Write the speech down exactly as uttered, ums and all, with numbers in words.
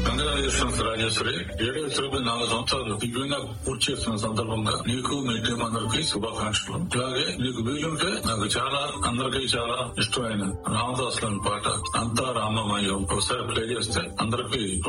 Congratulations Rajeshwari. ఏడవ తరగతి నాలుగు సంవత్సరాలు దివ్యంగా పూర్తి చేస్తున్న సందర్భంగా నీకు మీ టీం అందరికి శుభాకాంక్షలు. అలాగే నీకు వీలుంటే నాకు చాలా అందరికీ చాలా ఇష్టమైన రామదాస్ పాట అంతా రామమయం ఒకసారి ప్లే చేస్తే అందరికి